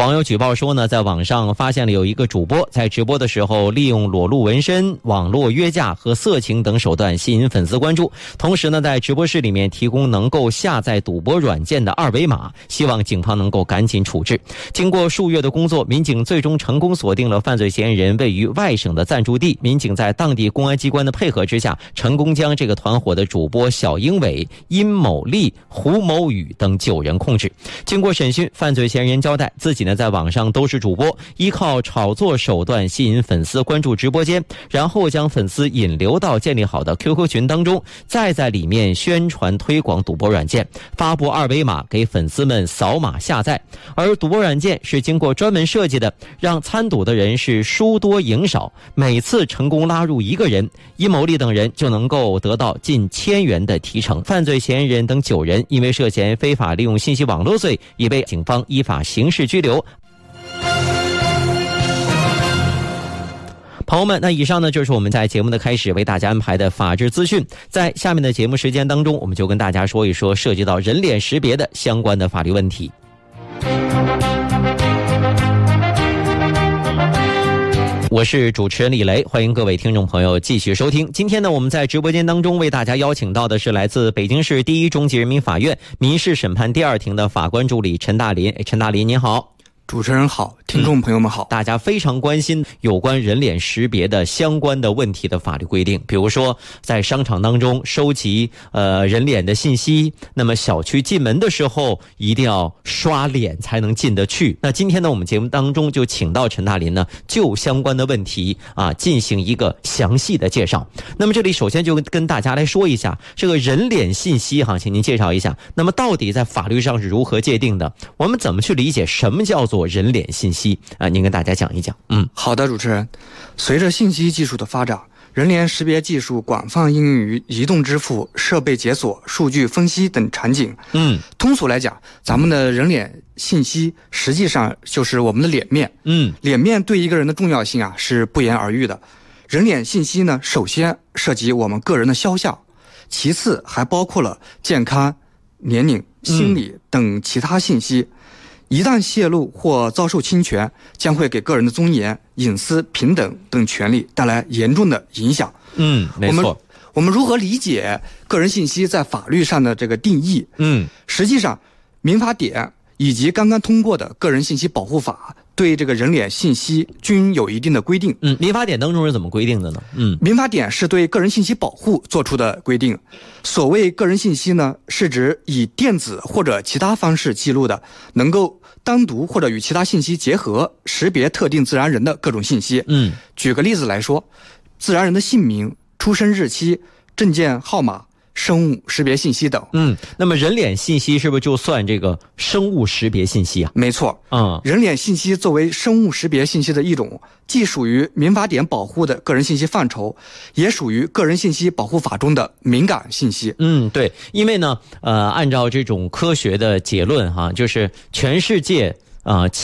网友举报说呢，在网上发现了有一个主播在直播的时候利用裸露纹身、网络约架和色情等手段吸引粉丝关注，同时呢在直播室里面提供能够下载赌博软件的二维码，希望警方能够赶紧处置。经过数月的工作，民警最终成功锁定了犯罪嫌疑人位于外省的暂住地。民警在当地公安机关的配合之下，成功将这个团伙的主播小英伟、殷某利、胡某宇等9人控制。经过审讯，犯罪嫌疑人交代，自己呢在网上都是主播，依靠炒作手段吸引粉丝关注直播间，然后将粉丝引流到建立好的 QQ 群当中，再在里面宣传推广赌博软件，发布二维码给粉丝们扫码下载。而赌博软件是经过专门设计的，让参赌的人是输多赢少，每次成功拉入1个人，殷某利等人就能够得到近1000元的提成。犯罪嫌疑人等9人因为涉嫌非法利用信息网络罪，已被警方依法刑事拘留。朋友们，那以上呢就是我们在节目的开始为大家安排的法治资讯。在下面的节目时间当中，我们就跟大家说一说涉及到人脸识别的相关的法律问题。我是主持人李雷，欢迎各位听众朋友继续收听。今天呢，我们在直播间当中为大家邀请到的是来自北京市第一中级人民法院民事审判第2庭的法官助理陈大林。陈大林您好。 主持人好，听众朋友们好。 大家非常关心有关人脸识别的相关的问题的法律规定，比如说在商场当中收集人脸的信息，那么小区进门的时候一定要刷脸才能进得去。那今天呢，我们节目当中就请到陈大林呢，就相关的问题进行一个详细的介绍。那么这里首先就跟大家来说一下这个人脸信息请您介绍一下，那么到底在法律上是如何界定的？我们怎么去理解什么叫做人脸信息您跟大家讲一讲。 好的，主持人。随着信息技术的发展，人脸识别技术广泛应用于移动支付、设备解锁、数据分析等场景。通俗来讲，咱们的人脸信息实际上就是我们的脸面。脸面对一个人的重要性是不言而喻的。人脸信息呢，首先涉及我们个人的肖像，其次还包括了健康、年龄、心理等其他信息。一旦泄露或遭受侵权，将会给个人的尊严、隐私、平等等权利带来严重的影响。 没错。 我们如何理解个人信息在法律上的这个定义？实际上，民法典以及刚刚通过的个人信息保护法对这个人脸信息均有一定的规定。 民法典当中是怎么规定的呢？ 民法典是对个人信息保护做出的规定。所谓个人信息呢，是指以电子或者其他方式记录的，能够单独或者与其他信息结合，识别特定自然人的各种信息。举个例子来说，自然人的姓名、出生日期、证件号码、生物识别信息等。 那么人脸信息是不是就算这个生物识别信息没错。人脸信息作为生物识别信息的一种，既属于民法典保护的个人信息范畴，也属于个人信息保护法中的敏感信息。 对，因为呢按照这种科学的结论就是全世界